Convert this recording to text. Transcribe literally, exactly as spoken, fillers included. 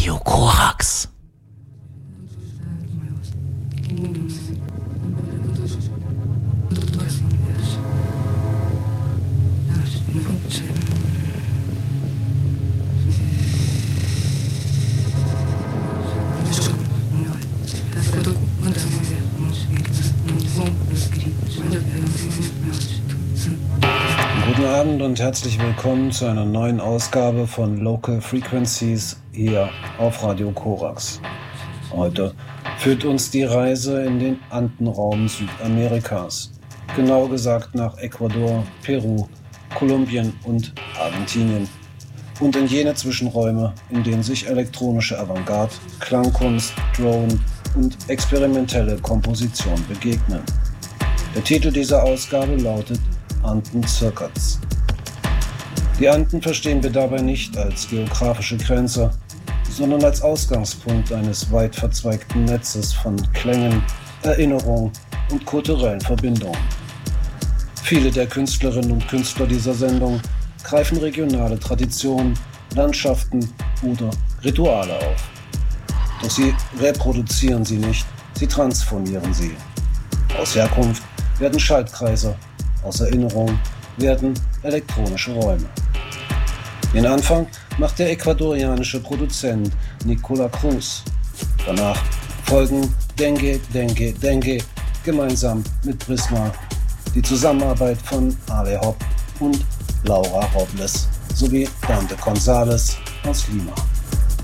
Radio Korax. Guten Abend und herzlich willkommen zu einer neuen Ausgabe von Local Frequencies hier auf Radio Korax. Heute führt uns die Reise in den Andenraum Südamerikas, genauer gesagt nach Ecuador, Peru, Kolumbien und Argentinien und in jene Zwischenräume, in denen sich elektronische Avantgarde, Klangkunst, Drone und experimentelle Komposition begegnen. Der Titel dieser Ausgabe lautet Anden Circuits. Die Anden verstehen wir dabei nicht als geografische Grenze, sondern als Ausgangspunkt eines weit verzweigten Netzes von Klängen, Erinnerungen und kulturellen Verbindungen. Viele der Künstlerinnen und Künstler dieser Sendung greifen regionale Traditionen, Landschaften oder Rituale auf. Doch sie reproduzieren sie nicht, sie transformieren sie. Aus Herkunft werden Schaltkreise, aus Erinnerung werden elektronische Räume. Den Anfang macht der ecuadorianische Produzent Nicola Cruz. Danach folgen Dengue, Dengue, Dengue gemeinsam mit Prisma, die Zusammenarbeit von Ale Hopp und Laura Robles sowie Dante González aus Lima.